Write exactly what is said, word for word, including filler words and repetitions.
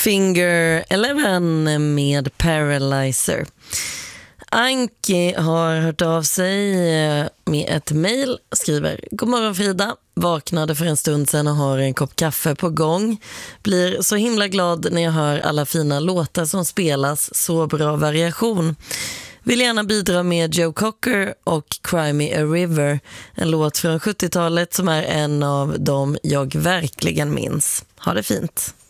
Finger Eleven med Paralyzer. Anki har hört av sig med ett mejl, skriver: God morgon Frida, vaknade för en stund sedan och har en kopp kaffe på gång. Blir så himla glad när jag hör alla fina låtar som spelas, så bra variation. Vill gärna bidra med Joe Cocker och Cry Me a River, en låt från sjuttiotalet som är en av dem jag verkligen minns. Ha det fint.